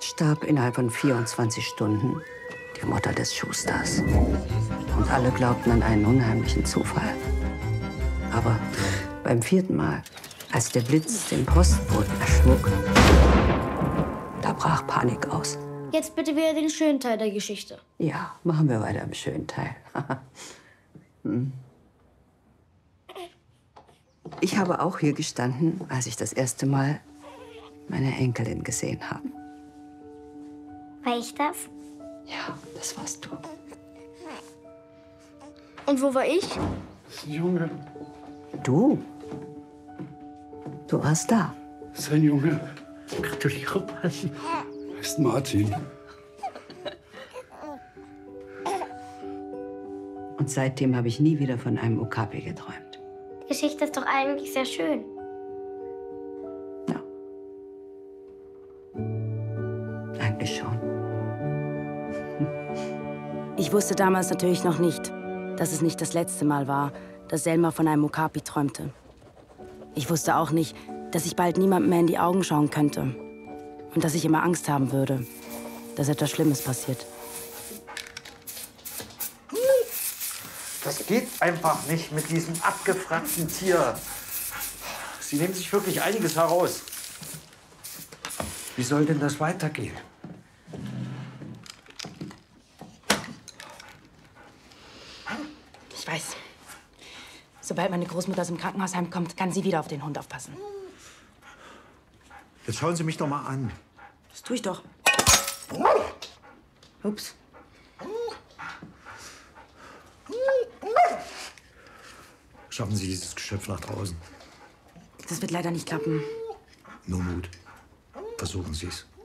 starb innerhalb von 24 Stunden die Mutter des Schusters. Und alle glaubten an einen unheimlichen Zufall. Aber beim 4. Mal, als der Blitz den Postboten erschlug, da brach Panik aus. Jetzt bitte wieder den schönen Teil der Geschichte. Ja, machen wir weiter im schönen Teil. Ich habe auch hier gestanden, als ich das erste Mal meine Enkelin gesehen habe. War ich das? Ja, das warst du. Und wo war ich? Das ist ein Junge. Du? Du warst da. Das ist ein Junge. Gratuliere, Mann. Heißt Martin. Und seitdem habe ich nie wieder von einem Okapi geträumt. Die Geschichte ist doch eigentlich sehr schön. Ja. Eigentlich schon. Ich wusste damals natürlich noch nicht, dass es nicht das letzte Mal war, dass Selma von einem Okapi träumte. Ich wusste auch nicht, dass ich bald niemandem mehr in die Augen schauen könnte. Und dass ich immer Angst haben würde, dass etwas Schlimmes passiert. Das geht einfach nicht mit diesem abgefragten Tier. Sie nehmen sich wirklich einiges heraus. Wie soll denn das weitergehen? Ich weiß. Sobald meine Großmutter aus dem Krankenhaus heimkommt, kann sie wieder auf den Hund aufpassen. Jetzt schauen Sie mich doch mal an. Das tue ich doch. Ups. Schaffen Sie dieses Geschöpf nach draußen. Das wird leider nicht klappen. Nur Mut. Versuchen Sie es.